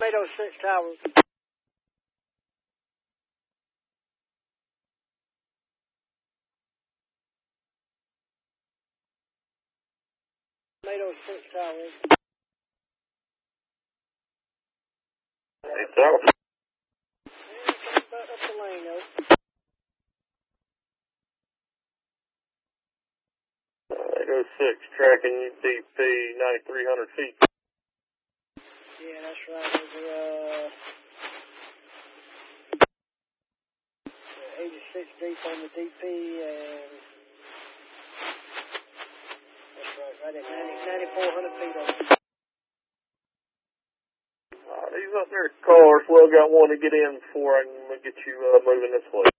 806 Towers. Towers. Hey, Towers. Back up the lane, though. 806, tracking UDP 9,300 feet. Yeah, that's right. There's 86 deep on the DP, and that's right at 9,400 feet up. These up there cars, well, got one to get in before I can get you moving this way.